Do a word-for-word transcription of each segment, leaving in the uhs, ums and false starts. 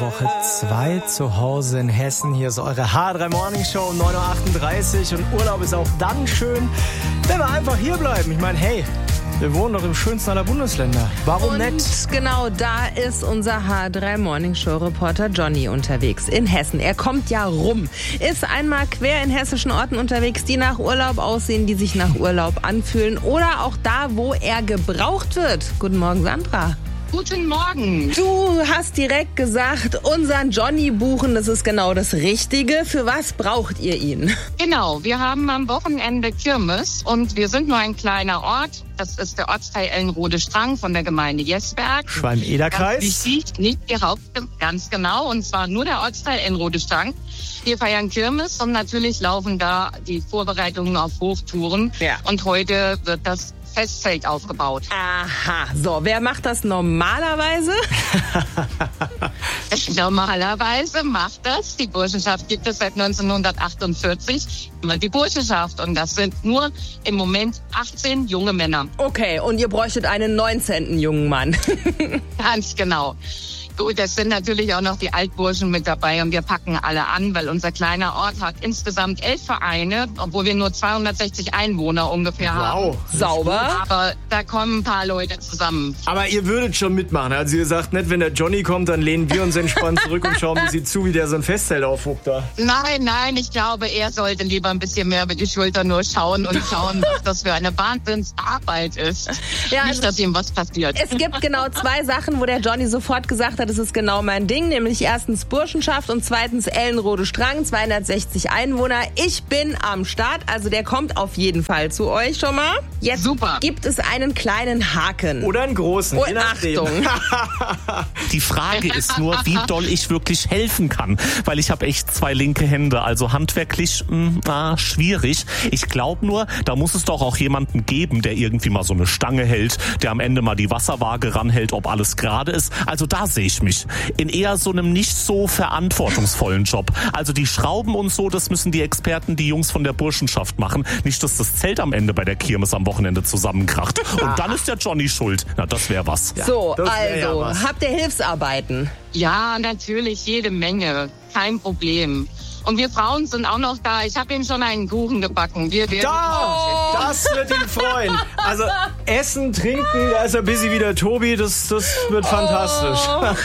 Woche zwei zu Hause in Hessen. Hier ist eure H drei Morning Show um neun Uhr achtunddreißig und Urlaub ist auch dann schön, wenn wir einfach hier bleiben. Ich meine, hey, wir wohnen doch im schönsten aller Bundesländer. Warum und nicht? Genau, da ist unser H drei Morning Show Reporter Johnny unterwegs in Hessen. Er kommt ja rum, ist einmal quer in hessischen Orten unterwegs, die nach Urlaub aussehen, die sich nach Urlaub anfühlen oder auch da, wo er gebraucht wird. Guten Morgen, Sandra. Guten Morgen. Du hast direkt gesagt, unseren Johnny buchen, das ist genau das Richtige. Für was braucht ihr ihn? Genau, wir haben am Wochenende Kirmes und wir sind nur ein kleiner Ort. Das ist der Ortsteil Ellenrode-Strang von der Gemeinde Jesberg. Schwalm-Eder-Kreis. Ganz wichtig, nicht die Haupt, ganz genau, und zwar nur der Ortsteil Ellenrode-Strang. Wir feiern Kirmes und natürlich laufen da die Vorbereitungen auf Hochtouren. Ja. Und heute wird das Festzelt aufgebaut. Aha, so, wer macht das normalerweise? Normalerweise macht das, die Burschenschaft gibt es seit neunzehnhundertachtundvierzig, immer die Burschenschaft. Und das sind nur im Moment achtzehn junge Männer. Okay, und ihr bräuchtet einen neunzehnten jungen Mann. Ganz genau. Gut, es sind natürlich auch noch die Altburschen mit dabei und wir packen alle an, weil unser kleiner Ort hat insgesamt elf Vereine, obwohl wir nur zweihundertsechzig Einwohner ungefähr haben. Wow. Sauber. Aber da kommen ein paar Leute zusammen. Aber ihr würdet schon mitmachen. Also ihr sagt nicht, wenn der Johnny kommt, dann lehnen wir uns entspannt zurück und schauen, wie sie zu, wie der so ein Festzelt aufhuckt da. Nein, nein, ich glaube, er sollte lieber ein bisschen mehr über die Schulter nur schauen und schauen, was das für eine Wahnsinnsarbeit ist. Ja, Nicht, dass ihm was passiert. Es gibt genau zwei Sachen, wo der Johnny sofort gesagt hat, das ist genau mein Ding, nämlich erstens Burschenschaft und zweitens Ellenrode-Strang, zweihundertsechzig Einwohner. Ich bin am Start, also der kommt auf jeden Fall zu euch schon mal. Jetzt Super. Gibt es einen kleinen Haken. Oder einen großen, Oh, je nachdem. Achtung. Die Frage ist nur, wie doll ich wirklich helfen kann, weil ich habe echt zwei linke Hände, also handwerklich mh, schwierig. Ich glaube nur, da muss es doch auch jemanden geben, der irgendwie mal so eine Stange hält, der am Ende mal die Wasserwaage ranhält, ob alles gerade ist. Also da sehe ich mich. In eher so einem nicht so verantwortungsvollen Job. Also die Schrauben und so, das müssen die Experten, die Jungs von der Burschenschaft machen. Nicht, dass das Zelt am Ende bei der Kirmes am Wochenende zusammenkracht. Und dann ist der Johnny schuld. Na, das wäre was. Ja, So, das wär ja also, was. habt ihr Hilfsarbeiten? Ja, natürlich, jede Menge. Kein Problem. Und wir Frauen sind auch noch da. Ich habe ihm schon einen Kuchen gebacken. Wir werden Da! Das wird ihn freuen. Also Essen, Trinken, da ist er busy wie der Tobi. Das, das wird fantastisch.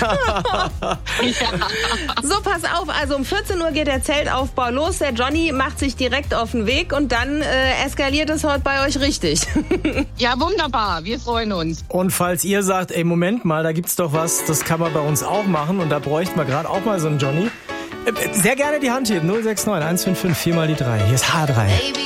So, pass auf, also um vierzehn Uhr geht der Zeltaufbau los. Der Johnny macht sich direkt auf den Weg und dann äh, eskaliert es heute bei euch richtig. Ja, wunderbar. Wir freuen uns. Und falls ihr sagt, ey, Moment mal, da gibt's doch was, das kann man bei uns auch machen und da bräuchten wir gerade auch mal so einen Johnny. Äh, Sehr gerne die Hand heben. null sechs neun eins fünf fünf vier mal die drei. Hier ist H drei.